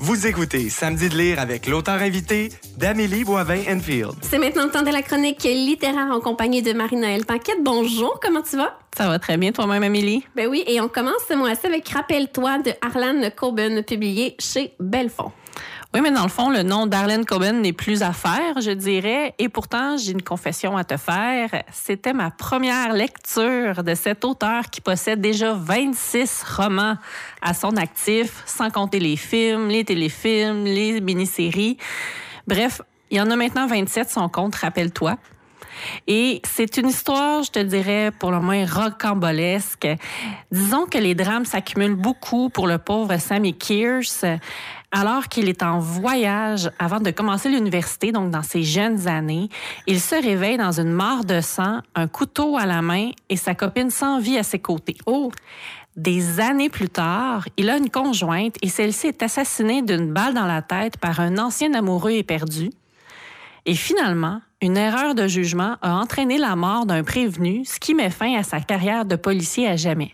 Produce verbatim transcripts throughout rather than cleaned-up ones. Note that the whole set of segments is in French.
Vous écoutez Samedi de lire avec l'auteur invité d'Amélie Boivin-Enfield. C'est maintenant le temps de la chronique littéraire en compagnie de Marie-Noëlle Paquette. Bonjour, comment tu vas? Ça va très bien, toi-même, Amélie? Ben oui, et on commence ce mois-ci avec Rappelle-toi de Harlan Coben, publié chez Belfond. Oui, mais dans le fond, le nom d'Harlan Coben n'est plus à faire, je dirais. Et pourtant, j'ai une confession à te faire. C'était ma première lecture de cet auteur qui possède déjà vingt-six romans à son actif, sans compter les films, les téléfilms, les mini-séries. Bref, il y en a maintenant vingt-sept, son compte, rappelle-toi. Et c'est une histoire, je te dirais, pour le moins rocambolesque. Disons que les drames s'accumulent beaucoup pour le pauvre Sammy Kearse, alors qu'il est en voyage avant de commencer l'université, donc dans ses jeunes années. Il se réveille dans une mare de sang, un couteau à la main et sa copine sans vie à ses côtés. Oh! Des années plus tard, il a une conjointe et celle-ci est assassinée d'une balle dans la tête par un ancien amoureux éperdu. Et finalement, une erreur de jugement a entraîné la mort d'un prévenu, ce qui met fin à sa carrière de policier à jamais.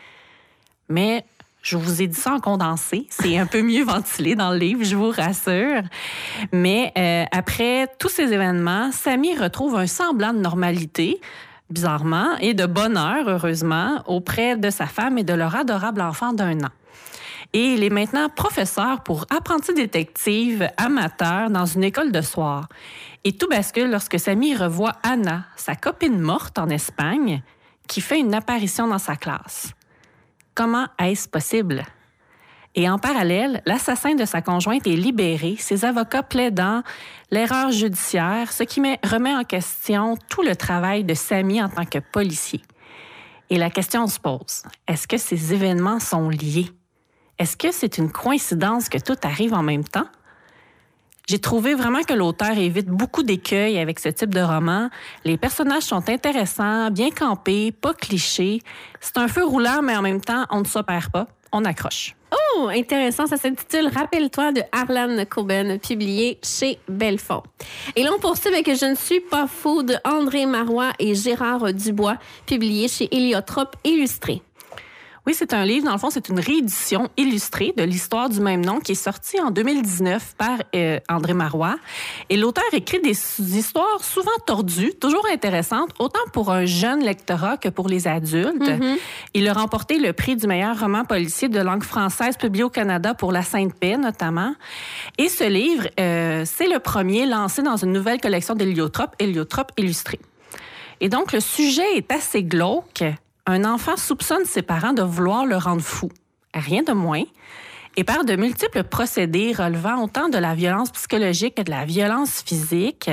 Mais je vous ai dit ça en condensé, c'est un peu mieux ventilé dans le livre, je vous rassure. Mais euh, après tous ces événements, Sammy retrouve un semblant de normalité, bizarrement, et de bonheur, heureusement, auprès de sa femme et de leur adorable enfant d'un an. Et il est maintenant professeur pour apprenti détective amateur dans une école de soir. Et tout bascule lorsque Sammy revoit Anna, sa copine morte en Espagne, qui fait une apparition dans sa classe. Comment est-ce possible? Et en parallèle, l'assassin de sa conjointe est libéré, ses avocats plaidant l'erreur judiciaire, ce qui met, remet en question tout le travail de Sammy en tant que policier. Et la question se pose, est-ce que ces événements sont liés? Est-ce que c'est une coïncidence que tout arrive en même temps? J'ai trouvé vraiment que l'auteur évite beaucoup d'écueils avec ce type de roman. Les personnages sont intéressants, bien campés, pas clichés. C'est un feu roulant, mais en même temps, on ne s'opère pas, on accroche. Oh, intéressant. Ça s'intitule « Rappelle-toi » de Harlan Coben, publié chez Belfond. Et là, on poursuit avec « Je ne suis pas fou » de André Marois et Gérard Dubois, publié chez Héliotrope Illustré. Oui, c'est un livre, dans le fond, c'est une réédition illustrée de l'histoire du même nom qui est sortie en deux mille dix-neuf par euh, André Marois. Et l'auteur écrit des histoires souvent tordues, toujours intéressantes, autant pour un jeune lectorat que pour les adultes. Mm-hmm. Il a remporté le prix du meilleur roman policier de langue française publié au Canada pour La Sainte-Paix, notamment. Et ce livre, euh, c'est le premier lancé dans une nouvelle collection d'Héliotrope, Héliotrope Illustré. Et donc, le sujet est assez glauque. Un enfant soupçonne ses parents de vouloir le rendre fou, rien de moins, et par de multiples procédés relevant autant de la violence psychologique que de la violence physique,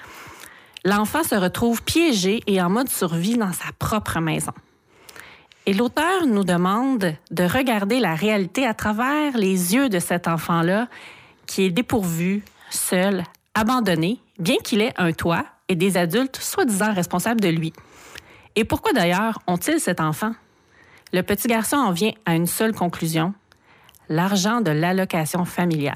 l'enfant se retrouve piégé et en mode survie dans sa propre maison. Et l'auteur nous demande de regarder la réalité à travers les yeux de cet enfant-là qui est dépourvu, seul, abandonné, bien qu'il ait un toit et des adultes soi-disant responsables de lui. Et pourquoi d'ailleurs ont-ils cet enfant? Le petit garçon en vient à une seule conclusion, l'argent de l'allocation familiale.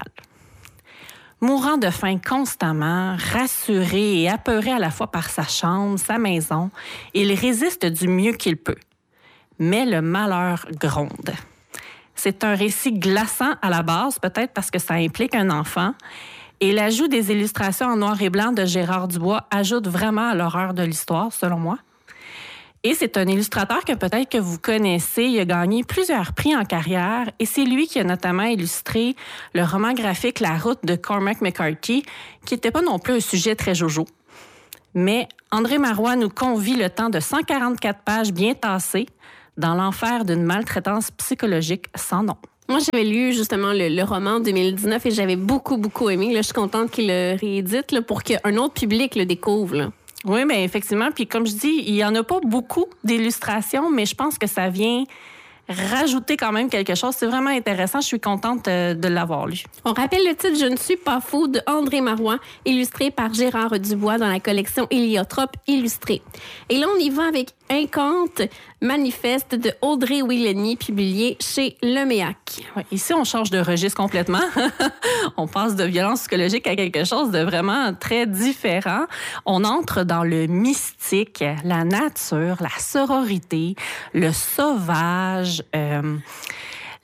Mourant de faim constamment, rassuré et apeuré à la fois par sa chambre, sa maison, il résiste du mieux qu'il peut. Mais le malheur gronde. C'est un récit glaçant à la base, peut-être parce que ça implique un enfant, et l'ajout des illustrations en noir et blanc de Gérard Dubois ajoute vraiment à l'horreur de l'histoire, selon moi. Et c'est un illustrateur que peut-être que vous connaissez. Il a gagné plusieurs prix en carrière et c'est lui qui a notamment illustré le roman graphique La Route de Cormac McCarthy, qui n'était pas non plus un sujet très jojo. Mais André Marois nous convie le temps de cent quarante-quatre pages bien tassées dans l'enfer d'une maltraitance psychologique sans nom. Moi, j'avais lu justement le, le roman en deux mille dix-neuf et j'avais beaucoup, beaucoup aimé. Là, je suis contente qu'il le réédite là, pour qu'un autre public le découvre. Là. Oui, mais effectivement, puis comme je dis, il n'y en a pas beaucoup d'illustrations, mais je pense que ça vient rajouter quand même quelque chose. C'est vraiment intéressant. Je suis contente euh, de l'avoir lu. On rappelle le titre « Je ne suis pas fou » de André Marois, illustré par Gérard Dubois dans la collection Héliotrope Illustré. Et là, on y va avec Incante, manifeste de Audrey Willeny, publié chez Leméac. Ouais, ici, on change de registre complètement. On passe de violence psychologique à quelque chose de vraiment très différent. On entre dans le mystique, la nature, la sororité, le sauvage, euh,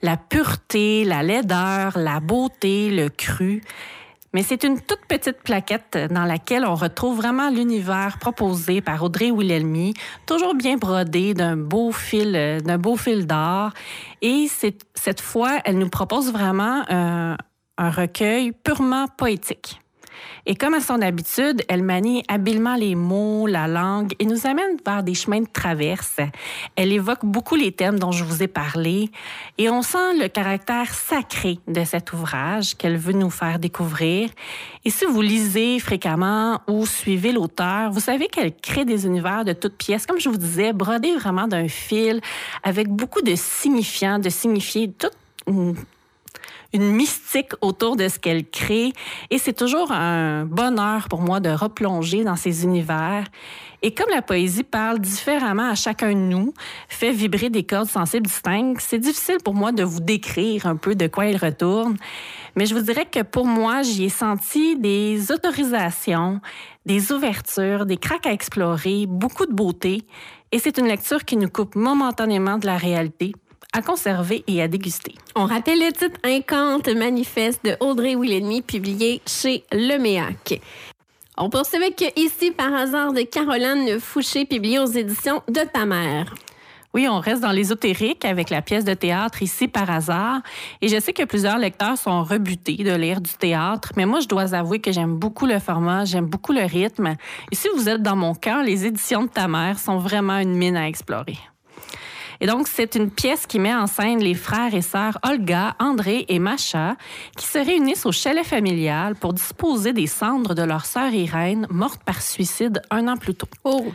la pureté, la laideur, la beauté, le cru. Mais c'est une toute petite plaquette dans laquelle on retrouve vraiment l'univers proposé par Audrey Wilhelmy, toujours bien brodé d'un beau fil, d'un beau fil d'or. Et c'est, cette fois, elle nous propose vraiment un, un recueil purement poétique. Et comme à son habitude, elle manie habilement les mots, la langue et nous amène vers des chemins de traverse. Elle évoque beaucoup les thèmes dont je vous ai parlé et on sent le caractère sacré de cet ouvrage qu'elle veut nous faire découvrir. Et si vous lisez fréquemment ou suivez l'auteur, vous savez qu'elle crée des univers de toutes pièces, comme je vous disais, brodés vraiment d'un fil avec beaucoup de signifiants, de signifiés, toute une une mystique autour de ce qu'elle crée. Et c'est toujours un bonheur pour moi de replonger dans ces univers. Et comme la poésie parle différemment à chacun de nous, fait vibrer des cordes sensibles distinctes, c'est difficile pour moi de vous décrire un peu de quoi elle retourne. Mais je vous dirais que pour moi, j'y ai senti des autorisations, des ouvertures, des cracks à explorer, beaucoup de beauté. Et c'est une lecture qui nous coupe momentanément de la réalité, à conserver et à déguster. On rappelle le titre Incante manifeste de Audrey Wilhelmy, publié chez Leméac. On poursuit avec Ici par hasard de Caroline Fouché, publié aux éditions de Ta Mère. Oui, on reste dans l'ésotérique avec la pièce de théâtre Ici par hasard. Et je sais que plusieurs lecteurs sont rebutés de lire du théâtre, mais moi, je dois avouer que j'aime beaucoup le format, j'aime beaucoup le rythme. Et si vous êtes dans mon cœur, les éditions de Ta Mère sont vraiment une mine à explorer. Et donc, c'est une pièce qui met en scène les frères et sœurs Olga, André et Macha qui se réunissent au chalet familial pour disposer des cendres de leur sœur Irène, morte par suicide un an plus tôt. Oh!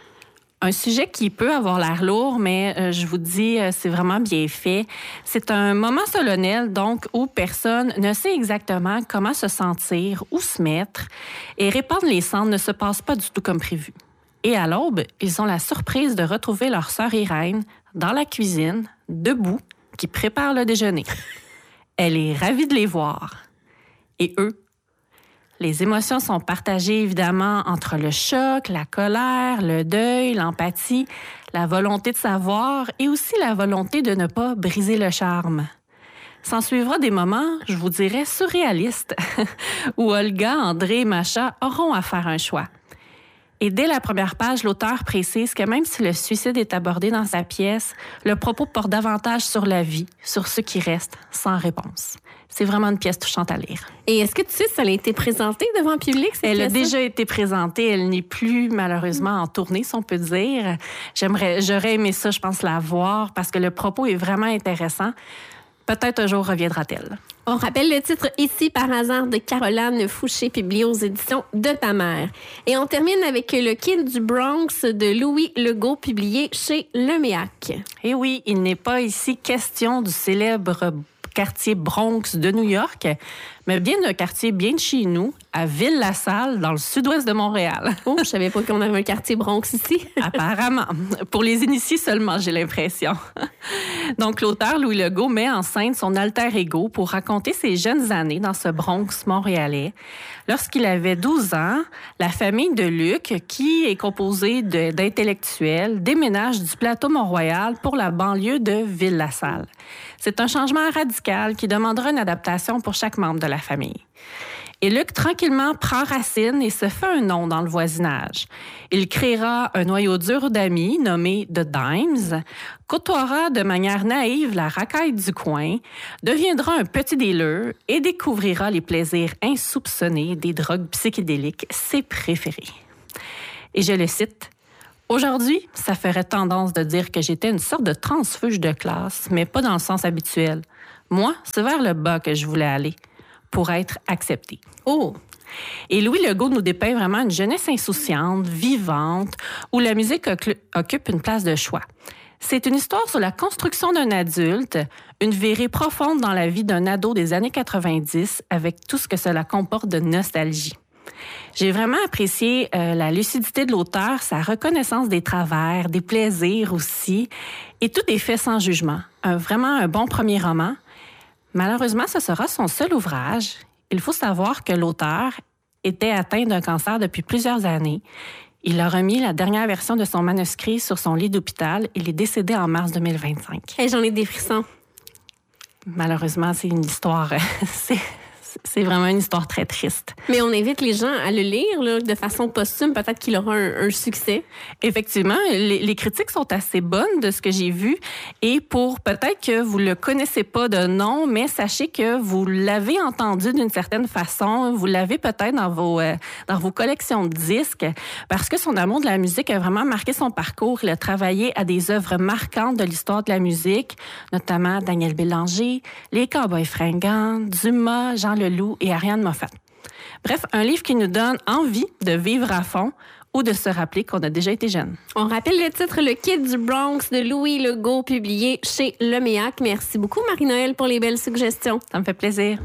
Un sujet qui peut avoir l'air lourd, mais euh, je vous dis, euh, c'est vraiment bien fait. C'est un moment solennel, donc, où personne ne sait exactement comment se sentir, où se mettre, et répandre les cendres ne se passe pas du tout comme prévu. Et à l'aube, ils ont la surprise de retrouver leur sœur Irène dans la cuisine, debout, qui prépare le déjeuner. Elle est ravie de les voir. Et eux? Les émotions sont partagées évidemment entre le choc, la colère, le deuil, l'empathie, la volonté de savoir et aussi la volonté de ne pas briser le charme. S'en suivra des moments, je vous dirais, surréalistes, où Olga, André et Macha auront à faire un choix. Et dès la première page, l'auteur précise que même si le suicide est abordé dans sa pièce, le propos porte davantage sur la vie, sur ce qui reste, sans réponse. C'est vraiment une pièce touchante à lire. Et est-ce que tu sais si elle a été présentée devant le public, cette Elle a pièce-là? déjà été présentée. Elle n'est plus, malheureusement, en tournée, si on peut dire. J'aimerais, j'aurais aimé ça, je pense, la voir, parce que le propos est vraiment intéressant. Peut-être un jour reviendra-t-elle. On rappelle le titre Ici par hasard de Caroline Fouché, publié aux éditions de Ta Mère. Et on termine avec Le Kid du Bronx de Louis Legault, publié chez Leméac. Et oui, il n'est pas ici question du célèbre quartier Bronx de New York, mais bien d'un quartier bien de chez nous, à Ville-la-Salle, dans le sud-ouest de Montréal. Oh, je savais pas qu'on avait un quartier Bronx ici. Apparemment. Pour les initiés seulement, j'ai l'impression. Donc, l'auteur Louis Legault met en scène son alter ego pour raconter ses jeunes années dans ce Bronx montréalais. Lorsqu'il avait douze ans, la famille de Luc, qui est composée de, d'intellectuels, déménage du plateau Mont-Royal pour la banlieue de Ville-la-Salle. C'est un changement radical qui demandera une adaptation pour chaque membre de la famille. Et Luc, tranquillement, prend racine et se fait un nom dans le voisinage. Il créera un noyau dur d'amis nommé The Dimes, côtoiera de manière naïve la racaille du coin, deviendra un petit dealer et découvrira les plaisirs insoupçonnés des drogues psychédéliques, ses préférées. Et je le cite, « Aujourd'hui, ça ferait tendance de dire que j'étais une sorte de transfuge de classe, mais pas dans le sens habituel. Moi, c'est vers le bas que je voulais aller. » pour être accepté. Oh! Et Louis Legault nous dépeint vraiment une jeunesse insouciante, vivante, où la musique occupe une place de choix. C'est une histoire sur la construction d'un adulte, une virée profonde dans la vie d'un ado des années quatre-vingt-dix, avec tout ce que cela comporte de nostalgie. J'ai vraiment apprécié euh, la lucidité de l'auteur, sa reconnaissance des travers, des plaisirs aussi, et tout est fait sans jugement. Un, vraiment un bon premier roman. Malheureusement, ce sera son seul ouvrage. Il faut savoir que l'auteur était atteint d'un cancer depuis plusieurs années. Il a remis la dernière version de son manuscrit sur son lit d'hôpital. Il est décédé en mars deux mille vingt-cinq. Hey, j'en ai des frissons. malheureusement, c'est une histoire... c'est... C'est vraiment une histoire très triste. Mais on invite les gens à le lire là, de façon posthume. Peut-être qu'il aura un, un succès. Effectivement, les, les critiques sont assez bonnes de ce que j'ai vu. Et pour peut-être que vous le connaissez pas de nom, mais sachez que vous l'avez entendu d'une certaine façon. Vous l'avez peut-être dans vos, euh, dans vos collections de disques parce que son amour de la musique a vraiment marqué son parcours. Il a travaillé à des œuvres marquantes de l'histoire de la musique, notamment Daniel Bélanger, les Cowboys fringants, Dumas, Jean Leloup et Ariane Moffat. Bref, un livre qui nous donne envie de vivre à fond ou de se rappeler qu'on a déjà été jeune. On rappelle le titre « Le Kid du Bronx » de Louis Legault, publié chez Le Méac. Merci beaucoup, Marie-Noël, pour les belles suggestions. Ça me fait plaisir.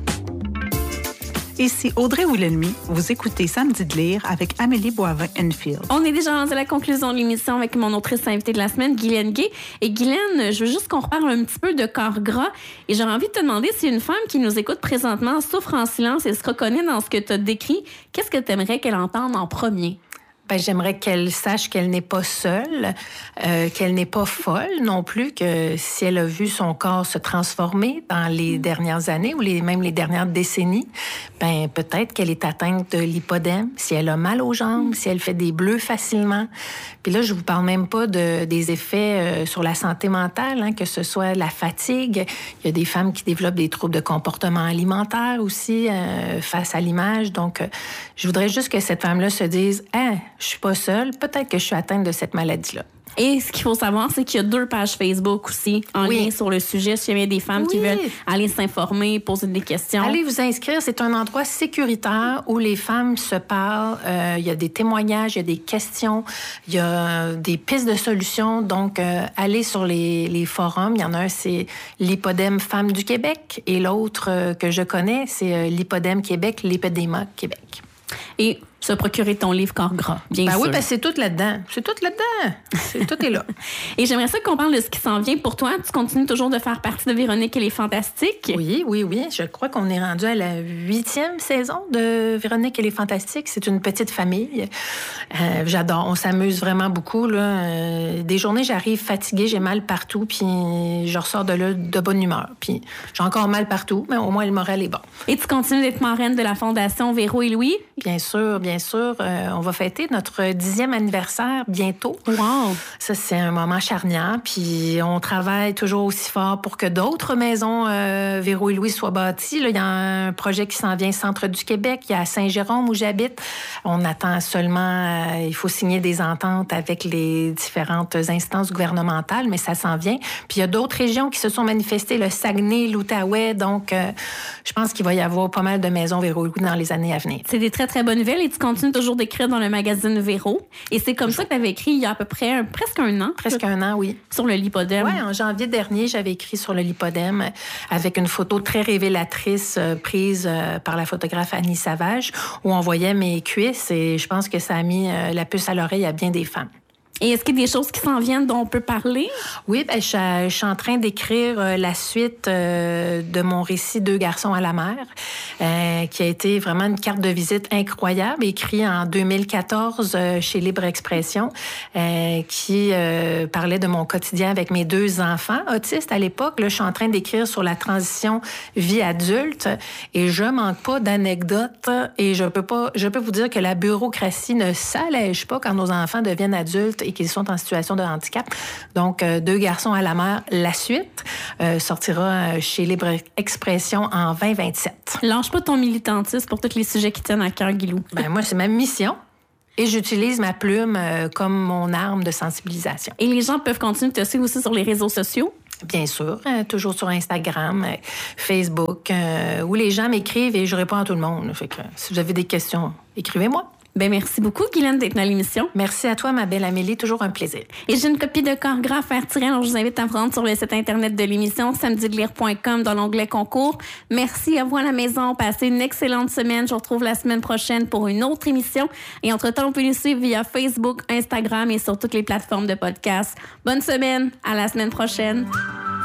Ici Audrey Wilhelmy, vous écoutez Samedi de lire avec Amélie Boivin-Enfield. On est déjà rendu à la conclusion de l'émission avec mon autrice invitée de la semaine, Guylaine Gay. Et Guylaine, je veux juste qu'on reparle un petit peu de corps gras. Et j'aurais envie de te demander si une femme qui nous écoute présentement souffre en silence et se reconnaît dans ce que tu as décrit, qu'est-ce que tu aimerais qu'elle entende en premier? Ben, j'aimerais qu'elle sache qu'elle n'est pas seule, euh, qu'elle n'est pas folle non plus, que si elle a vu son corps se transformer dans les dernières années ou les, même les dernières décennies, ben peut-être qu'elle est atteinte de l'hypodème, si elle a mal aux jambes, si elle fait des bleus facilement. Puis là, je vous parle même pas de, des effets euh, sur la santé mentale, hein, que ce soit la fatigue. Il y a des femmes qui développent des troubles de comportement alimentaire aussi euh, face à l'image. Donc, euh, je voudrais juste que cette femme-là se dise « Ah, je suis pas seule, peut-être que je suis atteinte de cette maladie-là. » Et ce qu'il faut savoir, c'est qu'il y a deux pages Facebook aussi en oui. lien sur le sujet. S'il y a des femmes oui. qui veulent aller s'informer, poser des questions. Allez vous inscrire. C'est un endroit sécuritaire où les femmes se parlent. Euh, il y a des témoignages, il y a des questions, il y a des pistes de solutions. Donc, euh, allez sur les, les forums. Il y en a un, c'est l'Hypodème Femmes du Québec. Et l'autre euh, que je connais, c'est euh, l'Hypodème Québec, l'Hypodéma Québec. Et se procurer ton livre Corps gras, bien ben sûr. Oui, ben c'est tout là-dedans. C'est tout là-dedans. C'est, tout est là. Et j'aimerais ça qu'on parle de ce qui s'en vient pour toi. Tu continues toujours de faire partie de Véronique et les Fantastiques. Oui, oui, oui. Je crois qu'on est rendu à la huitième saison de Véronique et les Fantastiques. C'est une petite famille. Euh, j'adore. On s'amuse vraiment beaucoup, là. Euh, des journées, j'arrive fatiguée, j'ai mal partout, puis je ressors de là de bonne humeur. Puis j'ai encore mal partout, mais au moins le moral est bon. Et tu continues d'être marraine de la Fondation Véro et Louis? Bien sûr, bien sûr. Euh, on va fêter notre dixième anniversaire bientôt. Wow! Ça, c'est un moment charnière. Puis on travaille toujours aussi fort pour que d'autres maisons euh, Véro et Louis soient bâties. Là, il y a un projet qui s'en vient Centre du Québec. Il y a à Saint-Jérôme où j'habite. On attend seulement... Euh, il faut signer des ententes avec les différentes instances gouvernementales, mais ça s'en vient. Puis il y a d'autres régions qui se sont manifestées, le Saguenay, l'Outaouais. Donc, euh, je pense qu'il va y avoir pas mal de maisons Véro et Louis dans les années à venir. C'est des très, très bonnes nouvelles et tu continues toujours d'écrire dans le magazine Véro. Et c'est comme ça que tu avais écrit il y a à peu près un, presque un an. Presque un an, oui. Sur le lipodème. Oui, en janvier dernier, j'avais écrit sur le lipodème avec une photo très révélatrice euh, prise euh, par la photographe Annie Savage où on voyait mes cuisses et je pense que ça a mis euh, la puce à l'oreille à bien des femmes. Et est-ce qu'il y a des choses qui s'en viennent dont on peut parler? Oui, ben, je, je suis en train d'écrire euh, la suite euh, de mon récit Deux garçons à la mer, euh, qui a été vraiment une carte de visite incroyable, écrit en deux mille quatorze euh, chez Libre Expression, euh, qui euh, parlait de mon quotidien avec mes deux enfants autistes à l'époque. Là, je suis en train d'écrire sur la transition vie adulte et je manque pas d'anecdotes et je peux pas, je peux vous dire que la bureaucratie ne s'allège pas quand nos enfants deviennent adultes et qu'ils sont en situation de handicap. Donc, euh, Deux garçons à la mer, la suite, euh, sortira chez Libre Expression en vingt vingt-sept. Lâche pas ton militantisme pour tous les sujets qui tiennent à cœur, Guilou. Ben moi, c'est ma mission. Et j'utilise ma plume euh, comme mon arme de sensibilisation. Et les gens peuvent continuer de te suivre aussi sur les réseaux sociaux? Bien sûr, euh, toujours sur Instagram, euh, Facebook, euh, où les gens m'écrivent et je réponds à tout le monde. Fait que, euh, si vous avez des questions, écrivez-moi. Ben merci beaucoup, Guylaine, d'être dans l'émission. Merci à toi, ma belle Amélie. Toujours un plaisir. Et j'ai une copie de Corps gras à faire tirer. Alors, je vous invite à vous rendre sur le site Internet de l'émission, samedi de lire point com, dans l'onglet concours. Merci à vous à la maison. Passez une excellente semaine. Je vous retrouve la semaine prochaine pour une autre émission. Et entre-temps, on peut nous suivre via Facebook, Instagram et sur toutes les plateformes de podcast. Bonne semaine. À la semaine prochaine.